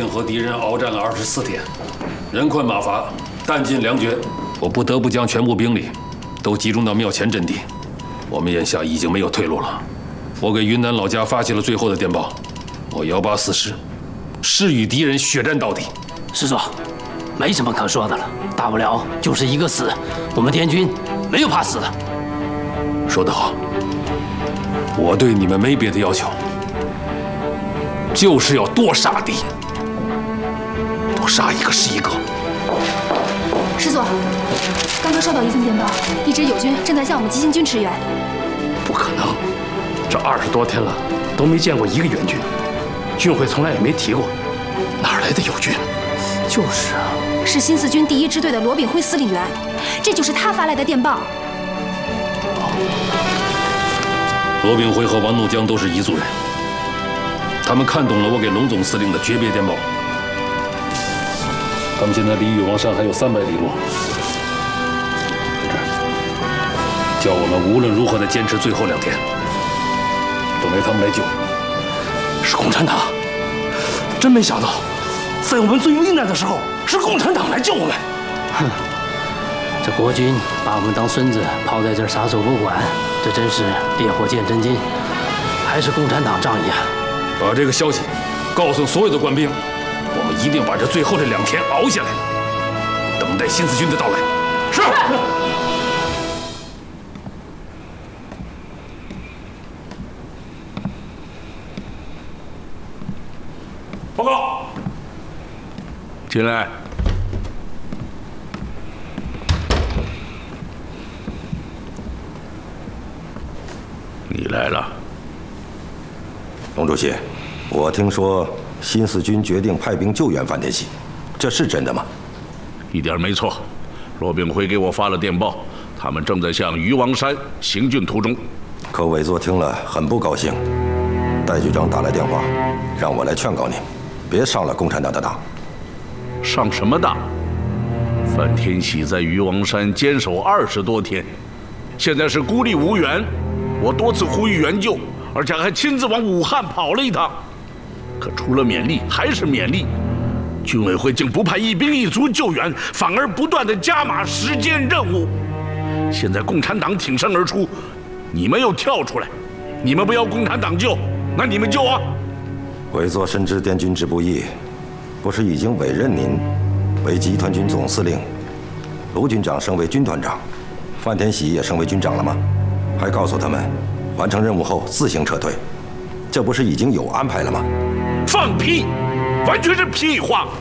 竟和敌人鏖战了24天，人困马乏，弹尽粮绝，我不得不将全部兵力都集中到庙前阵地。我们眼下已经没有退路了。我给云南老家发起了最后的电报，我遥拔四师，誓与敌人血战到底。 师座，没什么可说的了，大不了就是一个死，我们滇军没有怕死的。 说得好，我对你们没别的要求，就是要多杀敌，多杀一个是一个。 师座，刚刚收到一份电报，一支友军正在向我们急行军驰援。 不可能，这20多天了都没见过一个援军，军会从来也没提过，哪来的友军？ 就是啊， 是新四军第1支队的罗炳辉司令员，这就是他发来的电报。 罗炳辉和王怒江都是彝族人，他们看懂了我给龙总司令的诀别电报。他们现在离禹王山还有300里路，在这儿叫我们无论如何的坚持最后2天，都没他们来救。 是共产党，真没想到，在我们最危难的时候，是共产党来救我们。 哼，这国军把我们当孙子抛在这儿撒手不管，这真是烈火见真金，还是共产党仗义啊！ 把这个消息告诉所有的官兵，我们一定把这最后这2天熬下来，等待新四军的到来。是。报告。 进来。你来了。 龙主席，我听说新四军决定派兵救援范天喜，这是真的吗？ 一点没错。罗炳辉给我发了电报，他们正在向禹王山行军途中。 可委座听了很不高兴，戴局长打来电话，让我来劝告您，别上了共产党的当。 上什么当？范天喜在禹王山坚守20多天，现在是孤立无援。我多次呼吁援救，而且还亲自往武汉跑了一趟，可除了勉励还是勉励。军委会竟不派一兵一卒救援，反而不断地加码时间任务。现在共产党挺身而出，你们又跳出来，你们不要共产党救，那你们救啊！ 委座深知滇军之不易，不是已经委任您为集团军总司令，卢军长升为军团长，范天喜也升为军长了吗？还告诉他们，完成任务后自行撤退，这不是已经有安排了吗？ 放屁，完全是屁话！